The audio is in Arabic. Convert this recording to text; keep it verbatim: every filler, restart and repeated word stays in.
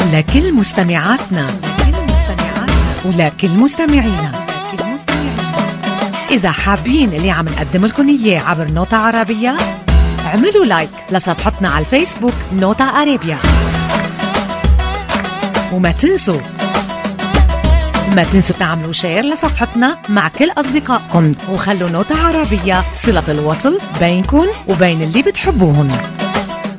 لكل مستمعاتنا ولكل مستمعينا. إذا حابين اللي عم نقدم لكم إياه عبر نوتة عربية، اعملوا لايك لصفحتنا على الفيسبوك نوتة عربية، وما تنسوا ما تنسوا تعملوا شير لصفحتنا مع كل أصدقائكم، وخلوا نوتة عربية صلة الوصل بينكم وبين اللي بتحبوهم.